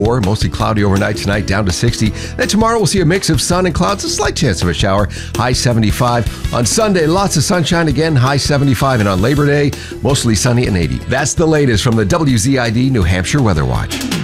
Mostly cloudy overnight tonight, down to 60. Then tomorrow we'll see a mix of sun and clouds, a slight chance of a shower, high 75. On Sunday, lots of sunshine again, high 75. And on Labor Day, mostly sunny and 80. That's the latest from the WZID New Hampshire Weather Watch.